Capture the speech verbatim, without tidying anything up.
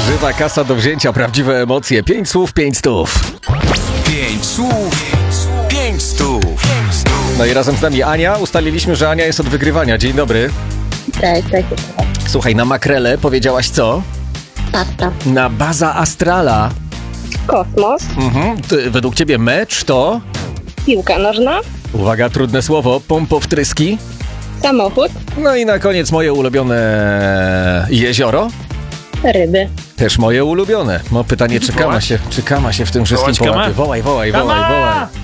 Żywa kasa do wzięcia, prawdziwe emocje. Pięć słów, pięć stów. Pięć słów, pięć stów. No i razem z nami Ania. Ustaliliśmy, że Ania jest od wygrywania. Dzień dobry. Tak, tak. Słuchaj, na makrele powiedziałaś co? Pasta. Na baza astrala. Kosmos. Mhm. Ty, według ciebie mecz to? Piłka nożna. Uwaga, trudne słowo. Pompowtryski. Samochód. No i na koniec moje ulubione jezioro. Ryby. Też moje ulubione. No pytanie, czy kama się, czy kama się w tym wszystkim Wołać kamę? połapie. Wołaj, wołaj, wołaj, wołaj.